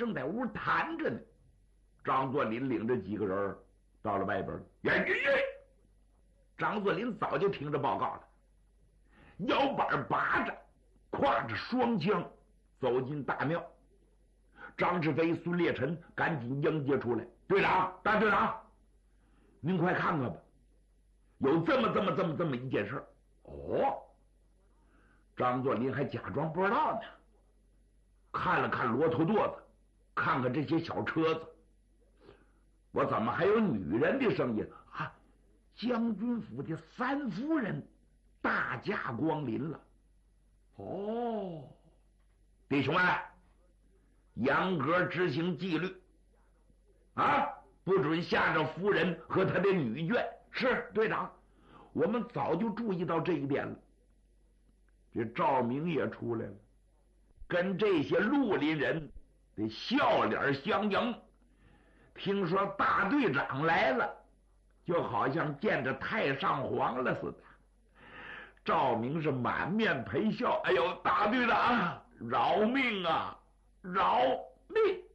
正在屋谈着呢。张作霖领着几个人到了外边了。张作霖早就听着报告了，腰板拔着，挎着双枪走进大庙。张世飞、孙烈臣赶紧迎接出来：“队长，大队长，您快看看吧，有这么一件事。”哦，张作霖还假装不知道呢，看了看骆驼垛子，看看这些小车子，我怎么还有女人的声音啊？将军府的三夫人大驾光临了。哦，弟兄们，严格执行纪律啊，不准吓着夫人和他的女眷。是队长，我们早就注意到这一点了。这赵明也出来了，跟这些绿林人得笑脸相迎。听说大队长来了，就好像见着太上皇了似的。赵明是满面陪笑：“哎呦，大队长，饶命啊，饶命！”